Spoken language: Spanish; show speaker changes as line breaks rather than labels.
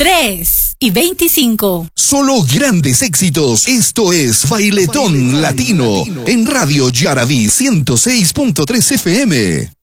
3:25.
Solo grandes éxitos. Esto es Bailetón Latino en Radio Yaraví 106.3 FM.